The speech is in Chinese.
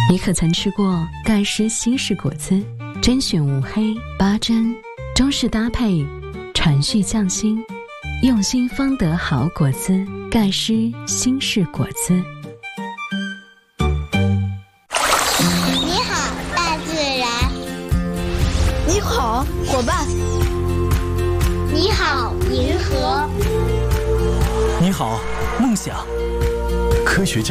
你可曾吃过盖诗西式果汁？甄选无黑8珍，中式搭配，传续匠心，用心方得好果汁。盖诗西式果汁。 你好，大自然。 你好，伙伴。 你好，银河。 你好，梦想。科学家